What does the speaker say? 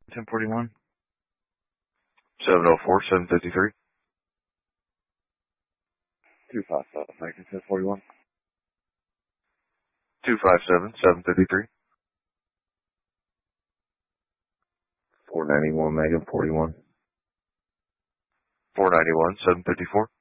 1041. 704, 753. 257, Megan 1041. 257, 753. 491, Megan 41. 491, 754.